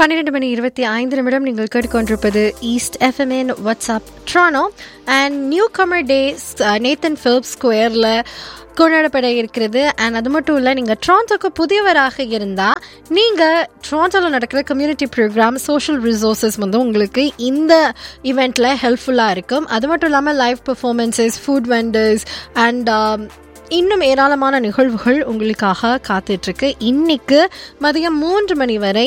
12:25 நீங்கள் கேட்டுக்கொண்டிருப்பது east எஃப்எம்என் WhatsApp ட்ரானோ and new Qamar day Nathan Philips ஸ்கொயரில் கொண்டாடப்பட இருக்கிறது. அண்ட் அது மட்டும் இல்லை, நீங்கள் ட்ரான்டோக்கு புதியவராக இருந்தால் நீங்கள் ட்ரான்டோவில் நடக்கிற கம்யூனிட்டி ப்ரோக்ராம் சோஷியல் ரிசோர்ஸஸ் உங்களுக்கு இந்த ஈவெண்ட்டில் ஹெல்ப்ஃபுல்லாக இருக்கும். அது மட்டும் இல்லாமல் live performances, food vendors and இன்னும் ஏராளமான நிகழ்வுகள் உங்களுக்காக காத்துட்ருக்கு. இன்னைக்கு மதியம் 3 மணி வரை